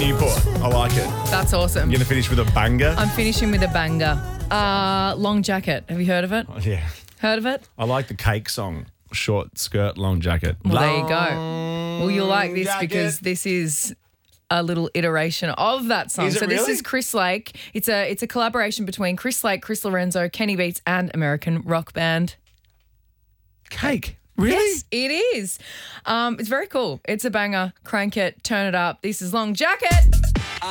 Newport. I like it. That's awesome. You're going to finish with a banger? I'm finishing with a banger. Long Jacket. Have you heard of it? Yeah. Heard of it? I like the Cake song. Short skirt, long jacket. Well, there you go. Long Well, you'll like this jacket. because this is a little iteration of that song. Is it So this really? is Chris Lake. It's a collaboration between Chris Lake, Chris Lorenzo, Kenny Beats, and American rock band. Cake. Really? Yes, it is. It's very cool. It's a banger. Crank it, turn it up. This is Long Jacket.